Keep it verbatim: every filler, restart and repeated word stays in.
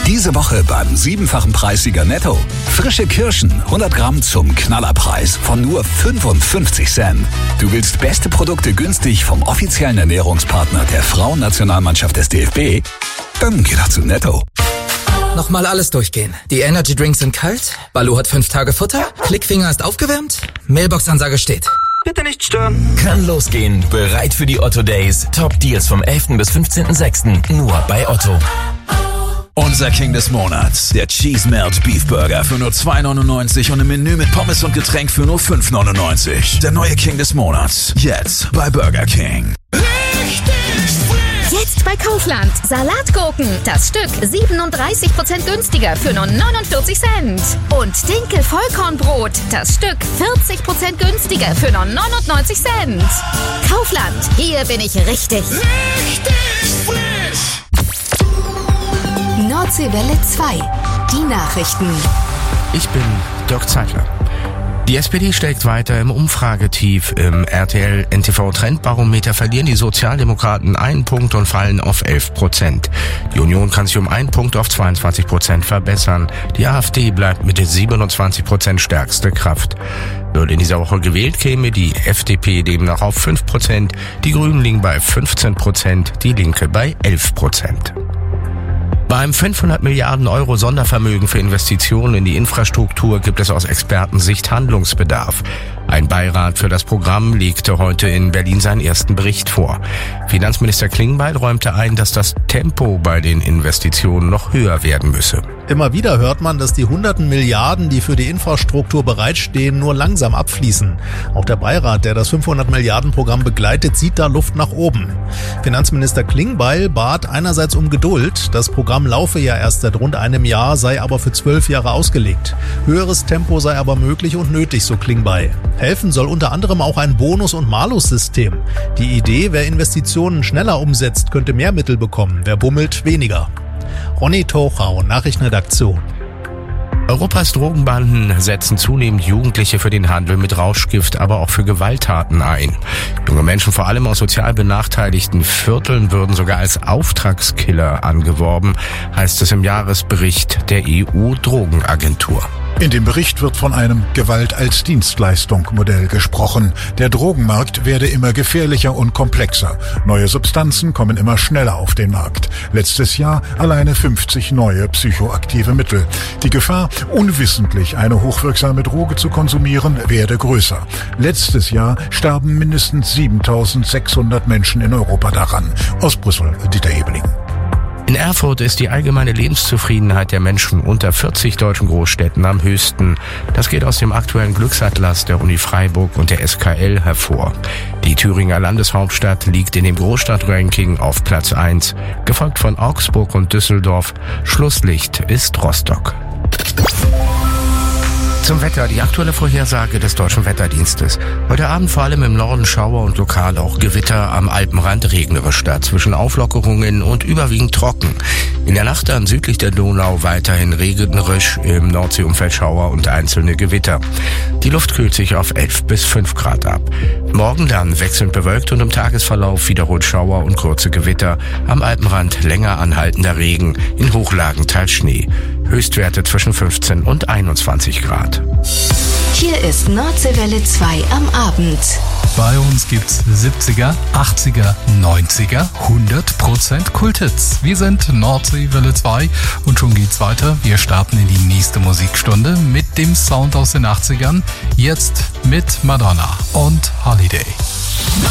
Diese Woche beim siebenfachen Preissieger Netto. Frische Kirschen, hundert Gramm zum Knallerpreis von nur fünfundfünfzig Cent. Du willst beste Produkte günstig vom offiziellen Ernährungspartner der Frauennationalmannschaft des D F B? Dann geh doch zu Netto. Nochmal alles durchgehen. Die Energy Drinks sind kalt, Baloo hat fünf Tage Futter, Klickfinger ist aufgewärmt, Mailbox-Ansage steht. Bitte nicht stören. Kann losgehen. Bereit für die Otto Days. Top Deals vom elften bis fünfzehnten sechsten Nur bei Otto. Unser King des Monats, der Cheese Melt Beef Burger für nur zwei neunundneunzig und im Menü mit Pommes und Getränk für nur fünf neunundneunzig. Der neue King des Monats, jetzt bei Burger King. Jetzt bei Kaufland. Salatgurken. Das Stück siebenunddreißig Prozent günstiger für nur neunundvierzig Cent. Und Dinkel Vollkornbrot. Das Stück vierzig Prozent günstiger für nur neunundneunzig Cent. Kaufland. Hier bin ich richtig. Richtig frisch. Nordseewelle zwei. Die Nachrichten. Ich bin Dirk Zeitler. Die S P D steckt weiter im Umfragetief. Im R T L N T V Trendbarometer verlieren die Sozialdemokraten einen Punkt und fallen auf elf Prozent. Die Union kann sich um einen Punkt auf zweiundzwanzig Prozent verbessern. Die AfD bleibt mit siebenundzwanzig Prozent stärkste Kraft. Würde in dieser Woche gewählt, käme die F D P demnach auf fünf Prozent, die Grünen liegen bei fünfzehn Prozent, die Linke bei elf Prozent. Beim fünfhundert Milliarden Euro Sondervermögen für Investitionen in die Infrastruktur gibt es aus Expertensicht Handlungsbedarf. Ein Beirat für das Programm legte heute in Berlin seinen ersten Bericht vor. Finanzminister Klingbeil räumte ein, dass das Tempo bei den Investitionen noch höher werden müsse. Immer wieder hört man, dass die hunderten Milliarden, die für die Infrastruktur bereitstehen, nur langsam abfließen. Auch der Beirat, der das fünfhundert Milliarden Programm begleitet, sieht da Luft nach oben. Finanzminister Klingbeil bat einerseits um Geduld. Das Programm laufe ja erst seit rund einem Jahr, sei aber für zwölf Jahre ausgelegt. Höheres Tempo sei aber möglich und nötig, so Klingbeil. Helfen soll unter anderem auch ein Bonus- und Malus-System. Die Idee, wer Investitionen schneller umsetzt, könnte mehr Mittel bekommen, wer bummelt, weniger. Ronny Tochau, Nachrichtenredaktion. Europas Drogenbanden setzen zunehmend Jugendliche für den Handel mit Rauschgift, aber auch für Gewalttaten ein. Junge Menschen, vor allem aus sozial benachteiligten Vierteln, würden sogar als Auftragskiller angeworben, heißt es im Jahresbericht der E U-Drogenagentur. In dem Bericht wird von einem Gewalt als Dienstleistung Modell gesprochen. Der Drogenmarkt werde immer gefährlicher und komplexer. Neue Substanzen kommen immer schneller auf den Markt. Letztes Jahr alleine fünfzig neue psychoaktive Mittel. Die Gefahr, unwissentlich eine hochwirksame Droge zu konsumieren, werde größer. Letztes Jahr starben mindestens siebentausendsechshundert Menschen in Europa daran. Aus Brüssel, Dieter Ebeling. In Erfurt ist die allgemeine Lebenszufriedenheit der Menschen unter vierzig deutschen Großstädten am höchsten. Das geht aus dem aktuellen Glücksatlas der Uni Freiburg und der S K L hervor. Die Thüringer Landeshauptstadt liegt in dem Großstadtranking auf Platz eins, gefolgt von Augsburg und Düsseldorf. Schlusslicht ist Rostock. Zum Wetter, die aktuelle Vorhersage des Deutschen Wetterdienstes. Heute Abend vor allem im Norden Schauer und lokal auch Gewitter, am Alpenrand regnerisch, dazwischen Auflockerungen und überwiegend trocken. In der Nacht dann südlich der Donau weiterhin regnerisch, im Nordseeumfeld Schauer und einzelne Gewitter. Die Luft kühlt sich auf elf bis fünf Grad ab. Morgen dann wechselnd bewölkt und im Tagesverlauf wiederholt Schauer und kurze Gewitter. Am Alpenrand länger anhaltender Regen, in Hochlagen teils Schnee. Höchstwerte zwischen fünfzehn und einundzwanzig Grad. Hier ist Nordseewelle zwei am Abend. Bei uns gibt's siebziger, achtziger, neunziger, hundert Prozent Kulthits. Wir sind Nordseewelle zwei und schon geht's weiter. Wir starten in die nächste Musikstunde mit dem Sound aus den achtzigern. Jetzt mit Madonna und Holiday.